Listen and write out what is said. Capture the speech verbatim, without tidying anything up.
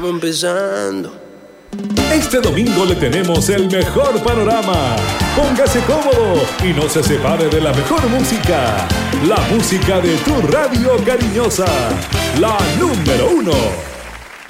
estamos empezando. Este domingo le tenemos el mejor panorama. Póngase cómodo y no se separe de la mejor música. La música de tu radio cariñosa. La número uno.